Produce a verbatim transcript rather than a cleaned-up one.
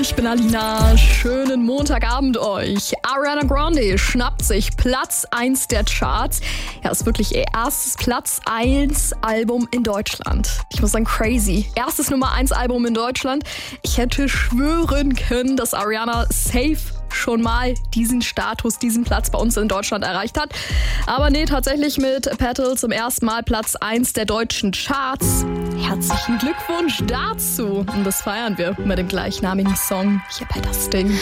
Ich bin Alina, schönen Montagabend euch. Ariana Grande schnappt sich Platz eins der Charts. Ja, ist wirklich ihr erstes Platz eins Album in Deutschland. Ich muss sagen, crazy. Erstes Nummer eins Album in Deutschland. Ich hätte schwören können, dass Ariana safe schon mal diesen Status, diesen Platz bei uns in Deutschland erreicht hat. Aber nee, tatsächlich mit Petal zum ersten Mal Platz eins der deutschen Charts. Herzlichen Glückwunsch dazu. Und das feiern wir mit dem gleichnamigen Song hier bei Das Ding.